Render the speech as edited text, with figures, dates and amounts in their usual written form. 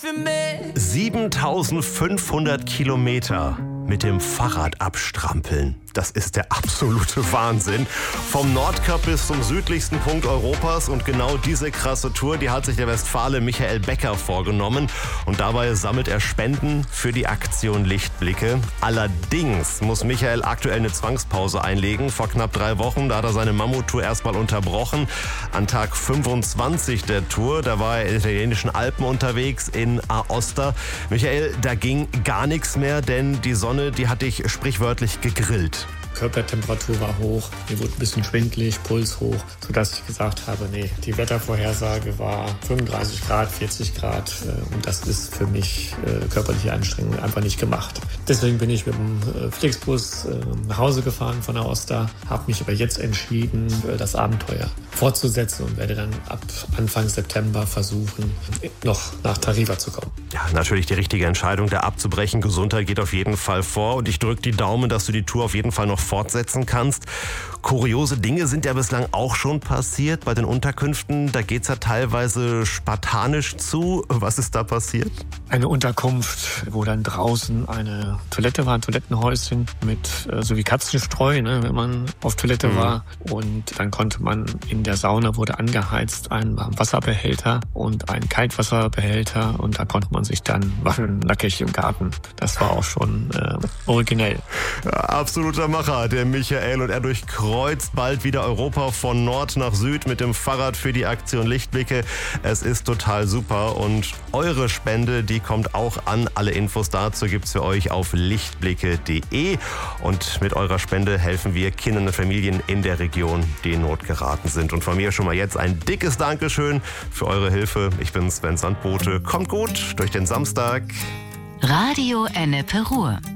für mich. 7500 Kilometer mit dem Fahrrad abstrampeln. Das ist der absolute Wahnsinn. Vom Nordkap bis zum südlichsten Punkt Europas. Und genau diese krasse Tour, die hat sich der Westfale Michael Becker vorgenommen. Und dabei sammelt er Spenden für die Aktion Lichtblicke. Allerdings muss Michael aktuell eine Zwangspause einlegen. Vor knapp 3 Wochen, da hat er seine Mammuttour erstmal unterbrochen. An Tag 25 der Tour, da war er in den italienischen Alpen unterwegs in Aosta. Michael, da ging gar nichts mehr, denn die Sonne, die hat dich sprichwörtlich gegrillt. Körpertemperatur war hoch, mir wurde ein bisschen schwindelig, Puls hoch, sodass ich gesagt habe, nee, die Wettervorhersage war 35 Grad, 40 Grad und das ist für mich körperliche Anstrengung einfach nicht gemacht. Deswegen bin ich mit dem Flixbus nach Hause gefahren von Aosta, habe mich aber jetzt entschieden, das Abenteuer fortzusetzen und werde dann ab Anfang September versuchen, noch nach Tarifa zu kommen. Ja, natürlich die richtige Entscheidung, da abzubrechen. Gesundheit geht auf jeden Fall vor und ich drücke die Daumen, dass du die Tour auf jeden Fall noch fortsetzen kannst. Kuriose Dinge sind ja bislang auch schon passiert bei den Unterkünften. Da geht's ja teilweise spartanisch zu. Was ist da passiert? Eine Unterkunft, wo dann draußen eine Toilette war, ein Toilettenhäuschen mit so wie Katzenstreu, ne, wenn man auf Toilette war. Und dann konnte man in der Sauna, wurde angeheizt, ein Warmwasserbehälter und ein Kaltwasserbehälter. Und da konnte man sich dann waschen, nackig im Garten. Das war auch schon originell. Ja, absoluter Macher, der Michael. Und er durchkreuzt bald wieder Europa von Nord nach Süd mit dem Fahrrad für die Aktion Lichtblicke. Es ist total super und eure Spende, die kommt auch an. Alle Infos dazu gibt's für euch auf lichtblicke.de und mit eurer Spende helfen wir Kindern und Familien in der Region, die in Not geraten sind. Und von mir schon mal jetzt ein dickes Dankeschön für eure Hilfe. Ich bin Sven Sandbote. Kommt gut durch den Samstag. Radio Ennepe Ruhr.